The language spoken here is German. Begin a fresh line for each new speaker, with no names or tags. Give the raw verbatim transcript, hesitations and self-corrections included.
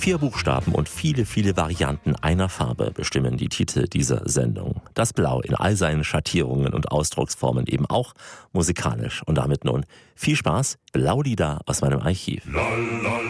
Vier Buchstaben und viele, viele Varianten einer Farbe bestimmen die Titel dieser Sendung. Das Blau in all seinen Schattierungen und Ausdrucksformen eben auch musikalisch. Und damit nun viel Spaß, Blaulieder aus meinem Archiv.